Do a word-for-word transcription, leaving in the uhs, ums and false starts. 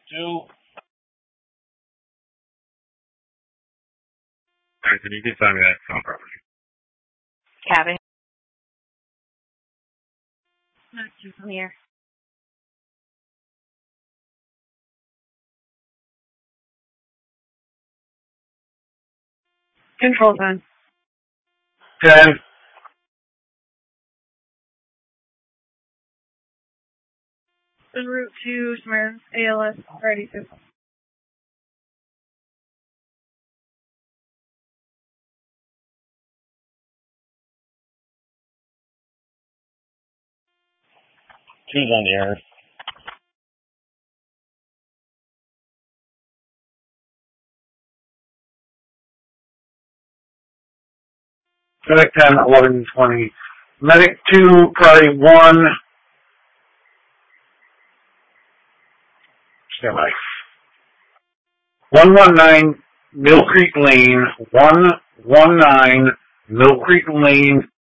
two. Alright, then you can sign me that phone property. Cabin. Not too from here. Control zone. Ten. En route to Smyrna, A L S, ready to. Two's on the air. Medic ten, eleven, twenty. Medic two, priority one. Stand by. one one nine Mill Creek Lane, one one nine Mill Creek Lane,